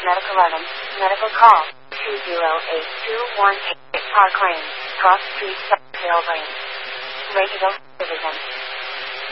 Medical 11, medical call, 208-218, car claim, cross street, Sale Lane. Rated O, division.